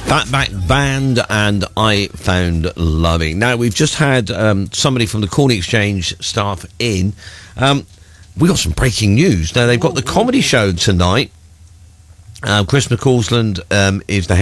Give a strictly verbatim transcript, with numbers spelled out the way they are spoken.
Fatback Band and I Found Loving. Now, we've just had um, somebody from the Corn Exchange staff in. Um, we got some breaking news. Now, they've got the comedy show tonight. Uh, Chris McCausland um, is the